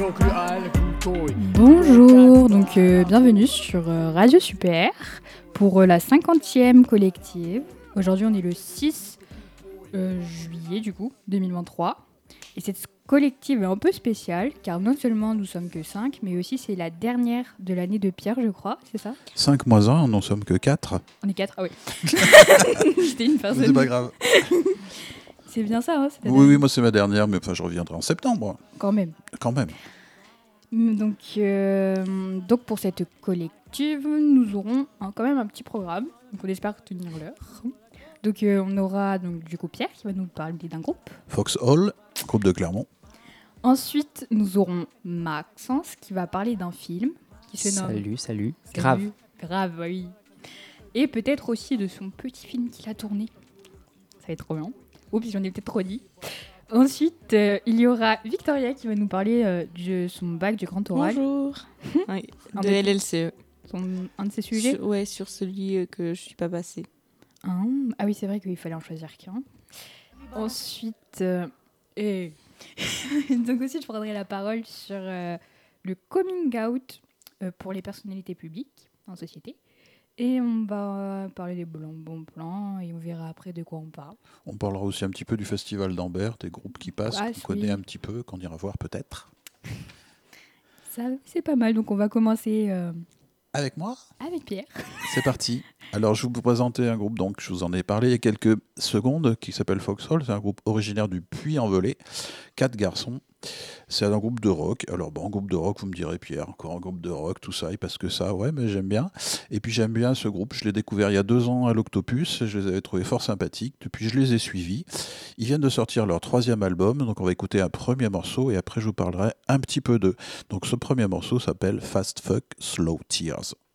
Bonjour, donc bienvenue sur Radio Super pour la 50e collective. Aujourd'hui on est le 6 juillet du coup 2023 et cette collective est un peu spéciale car non seulement nous sommes que 5 mais aussi c'est la dernière de l'année de Pierre je crois, c'est ça ? 5 moins 1, n'en sommes que 4. On est 4, ah oui. J'étais une personne. C'est pas grave. C'est bien ça, hein, Oui, moi c'est ma dernière, mais enfin, je reviendrai en septembre. Quand même. Donc pour cette collective, nous aurons quand même un petit programme. Donc on espère tenir l'heure. Donc on aura donc, du coup Pierre qui va nous parler d'un groupe. Foxhole, groupe de Clermont. Ensuite, nous aurons Maxence qui va parler d'un film qui se nomme... Salut. Grave, oui. Et peut-être aussi de son petit film qu'il a tourné. Ça va être trop bien. Oups, j'en ai peut-être trop dit. Ensuite, il y aura Victoria qui va nous parler de son bac du grand oral. Bonjour. Oui, de LLCE. Un de ses sujets. Sur celui que je ne suis pas passée. Ah oui, c'est vrai qu'il fallait en choisir qu'un. Ensuite, donc aussi, je prendrai la parole sur le coming out pour les personnalités publiques en société. Et on va parler des bons plans et on verra après de quoi on parle. On parlera aussi un petit peu du festival d'Ambert, des groupes qui passent, qu'on connaît un petit peu, qu'on ira voir peut-être. Ça, c'est pas mal, donc on va commencer... Avec moi ? Avec Pierre. C'est parti. Alors je vais vous présenter un groupe, donc je vous en ai parlé il y a quelques secondes, qui s'appelle Foxhole. C'est un groupe originaire du Puy-en-Velay, 4 garçons. C'est un groupe de rock. Alors bon, un groupe de rock, vous me direz Pierre, encore un groupe de rock, tout ça, et parce que ça, ouais, mais j'aime bien. Et puis j'aime bien ce groupe, je l'ai découvert il y a 2 ans à l'Octopus, je les avais trouvés fort sympathiques, depuis je les ai suivis. Ils viennent de sortir leur 3e album, donc on va écouter un premier morceau, et après je vous parlerai un petit peu d'eux. Donc ce premier morceau s'appelle Fast Fuck Slow Tears.